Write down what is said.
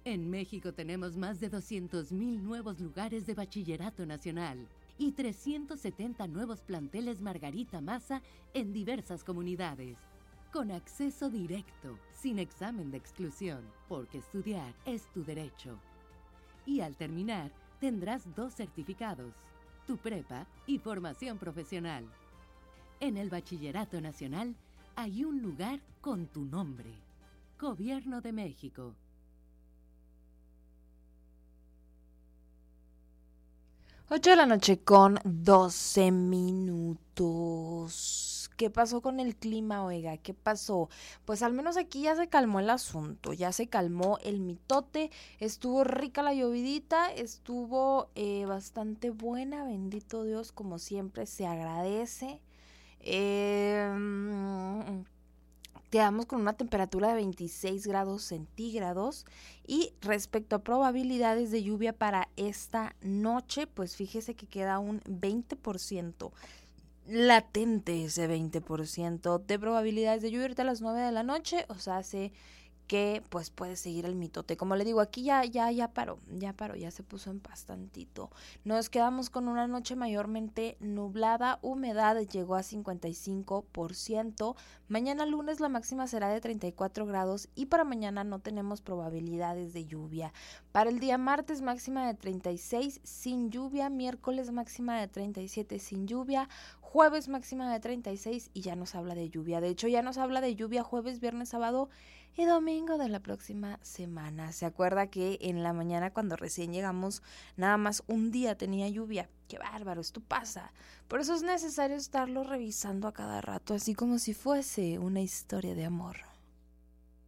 En México tenemos más de 200,000 nuevos lugares de bachillerato nacional y 370 nuevos planteles Margarita Maza en diversas comunidades. Con acceso directo, sin examen de exclusión, porque estudiar es tu derecho. Y al terminar, tendrás 2 certificados, tu prepa y formación profesional. En el Bachillerato Nacional hay un lugar con tu nombre. Gobierno de México. 8 de la noche con 12 minutos. ¿Qué pasó con el clima, oiga? ¿Qué pasó? Pues al menos aquí ya se calmó el asunto, ya se calmó el mitote, estuvo rica la llovidita, estuvo bastante buena, bendito Dios, como siempre se agradece. Quedamos con una temperatura de 26 grados centígrados y respecto a probabilidades de lluvia para esta noche, pues fíjese que queda un 20%, latente ese 20% de probabilidades de lluvia ahorita a las 9 de la noche, o sea, hace que pues puede seguir el mitote. Como le digo, aquí ya paró, ya se puso en paz tantito. Nos quedamos con una noche mayormente nublada, humedad llegó a 55%. Mañana lunes la máxima será de 34 grados y para mañana no tenemos probabilidades de lluvia. Para el día martes máxima de 36 sin lluvia, miércoles máxima de 37 sin lluvia, jueves máxima de 36 y ya nos habla de lluvia. De hecho ya nos habla de lluvia jueves, viernes, sábado y domingo de la próxima semana. ¿Se acuerda que en la mañana cuando recién llegamos nada más un día tenía lluvia? ¡Qué bárbaro! Esto pasa. Por eso es necesario estarlo revisando a cada rato, así como si fuese una historia de amor.